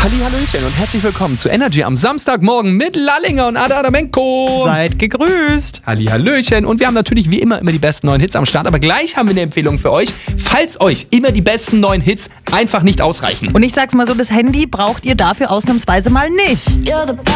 Hallihallöchen und herzlich willkommen zu Energy am Samstagmorgen mit Lallinger und Ada Adamenko. Seid gegrüßt. Hallihallöchen und wir haben natürlich wie immer die besten neuen Hits am Start, aber gleich haben wir eine Empfehlung für euch, falls euch immer die besten neuen Hits einfach nicht ausreichen. Und ich sag's mal so, das Handy braucht ihr dafür ausnahmsweise mal nicht.